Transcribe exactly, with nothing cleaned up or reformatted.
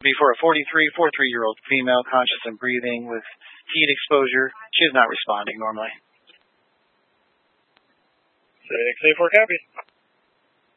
Be for a forty-three, forty-three-year-old female, conscious and breathing with heat exposure. She is not responding normally. six eight four copy.